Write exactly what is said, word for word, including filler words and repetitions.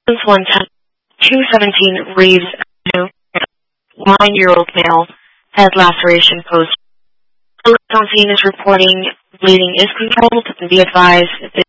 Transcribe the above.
one ten, two seventeen Reeves Avenue, nine-year-old male, head laceration post. Police on scene is reporting bleeding is controlled. Be advised,